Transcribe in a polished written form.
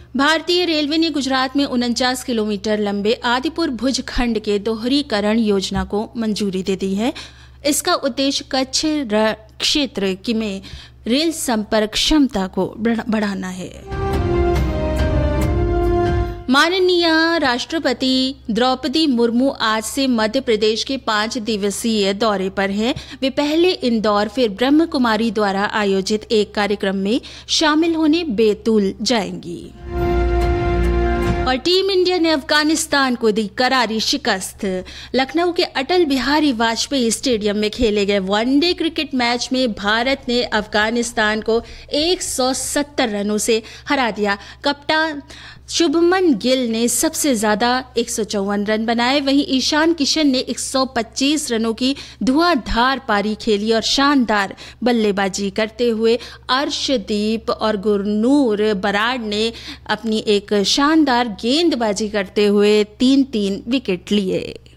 भारतीय रेलवे ने गुजरात में 49 किलोमीटर लंबे आदिपुर भुज खंड के दोहरीकरण योजना को मंजूरी दे दी है। इसका उद्देश्य कच्छ क्षेत्र में रेल संपर्क क्षमता को बढ़ाना है। माननीय राष्ट्रपति द्रौपदी मुर्मू आज से मध्य प्रदेश के 5 दिवसीय दौरे पर हैं। वे पहले इंदौर फिर ब्रह्म कुमारी द्वारा आयोजित एक कार्यक्रम में शामिल होने बैतूल जाएंगी। और टीम इंडिया ने अफगानिस्तान को दी करारी शिकस्त। लखनऊ के अटल बिहारी वाजपेयी स्टेडियम में खेले गए वनडे क्रिकेट मैच में भारत ने अफगानिस्तान को 170 रनों से हरा दिया। कप्तान शुभमन गिल ने सबसे ज्यादा 154 रन बनाए, वहीं ईशान किशन ने 125 रनों की धुआंधार पारी खेली और शानदार बल्लेबाजी करते हुए अर्शदीप और गुरनूर बराड़ ने अपनी एक शानदार गेंदबाजी करते हुए 3-3 विकेट लिए।